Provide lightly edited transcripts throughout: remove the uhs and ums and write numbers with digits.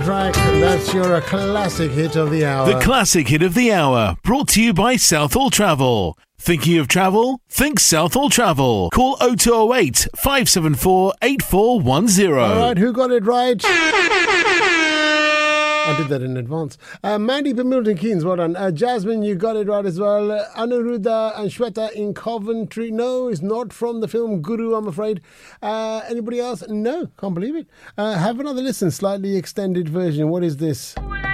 track, and that's your classic hit of the hour. The classic hit of the hour, brought to you by Southall Travel. Thinking of travel? Think Southall Travel. Call 0208 574 8410. All right, who got it right? I did that in advance. Mandy from Milton Keynes, well done. Jasmine, you got it right as well. Anuruddha and Shweta in Coventry. No, it's not from the film Guru, I'm afraid. Anybody else? No, can't believe it. Have another listen, slightly extended version. What is this?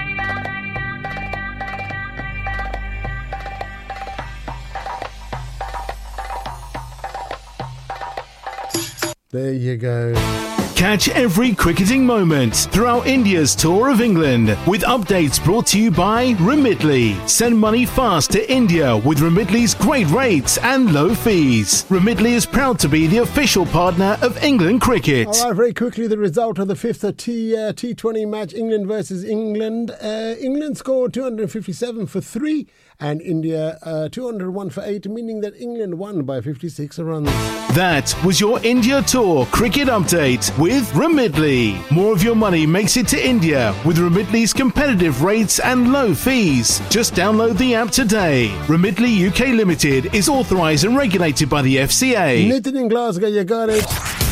There you go. Catch every cricketing moment throughout India's tour of England with updates brought to you by Remitly. Send money fast to India with Remitly's great rates and low fees. Remitly is proud to be the official partner of England cricket. All right, very quickly, the result of the fifth T20 match, England versus England. England scored 257 for 3 and India 201 for 8, meaning that England won by 56 runs. That was your India Tour cricket update with Remitly. More of your money makes it to India with Remitly's competitive rates and low fees. Just download the app today. Remitly UK Limited is authorised and regulated by the FCA. Nathan in Glasgow, you got it.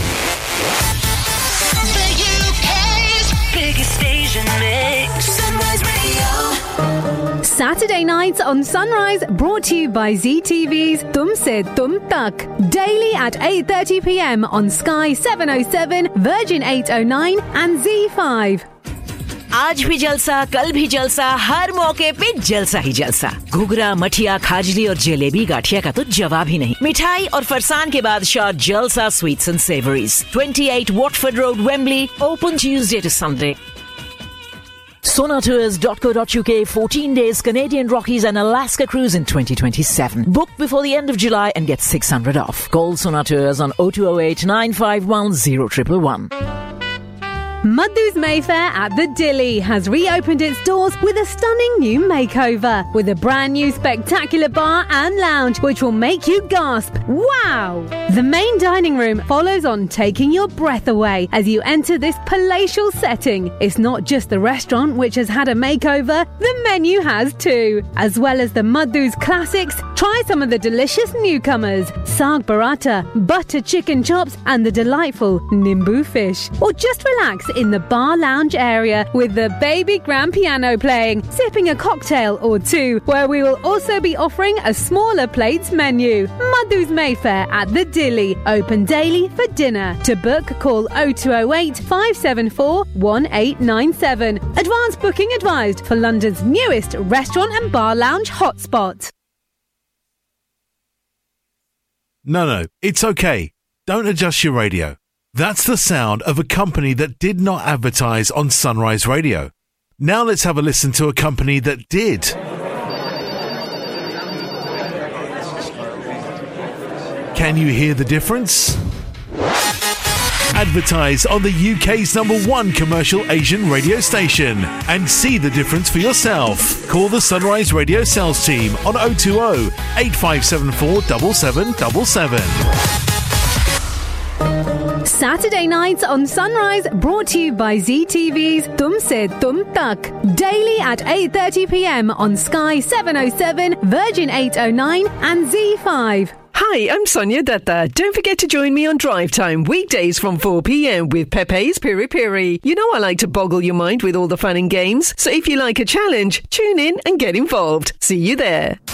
The UK's biggest station mix. Sunrise Radio. Saturday nights on Sunrise, brought to you by ZTV's Tum Se Tum Tak. Daily at 8:30 p.m. on Sky 707, Virgin 809 and Z5. आज भी जलसा, कल भी जलसा, हर मौके पे जलसा ही जलसा। घुघरा, मठिया, खाजली और जलेबी गाठिया का तो जवाब ही नहीं। मिठाई और फरसान के बाद शाह जलसा sweets and savouries, 28 Watford Road, Wembley, open Tuesday to Sunday. Sonatours.co.uk 14 days Canadian Rockies and Alaska cruise in 2027. Book before the end of July and get 600 off. Call Sonatours on 0208 951 0111. Madhu's Mayfair at the Dilly has reopened its doors with a stunning new makeover with a brand new spectacular bar and lounge which will make you gasp. Wow! The main dining room follows on, taking your breath away as you enter this palatial setting. It's not just the restaurant which has had a makeover, the menu has too. As well as the Madhu's classics, try some of the delicious newcomers, Saag Paratha, butter chicken chops and the delightful Nimbu fish. Or just relax in the bar lounge area with the baby grand piano playing, sipping a cocktail or two, where we will also be offering a smaller plates menu. Madhu's Mayfair at the Dilly, open daily for dinner. To book, call 0208 574 1897. Advance booking advised for London's newest restaurant and bar lounge hotspot. No, it's okay. Don't adjust your radio. That's the sound of a company that did not advertise on Sunrise Radio. Now let's have a listen to a company that did. Can you hear the difference? Advertise on the UK's #1 commercial Asian radio station and see the difference for yourself. Call the Sunrise Radio sales team on 020 8574 7777. Saturday nights on Sunrise, brought to you by ZTV's Tum Se Tum Tak. Daily at 8:30 p.m. on Sky 707, Virgin 809 and Z5. Hi, I'm Sonia Datta. Don't forget to join me on Drive Time, weekdays from 4 p.m. with Pepe's Piri Piri. You know I like to boggle your mind with all the fun and games, so if you like a challenge, tune in and get involved. See you there.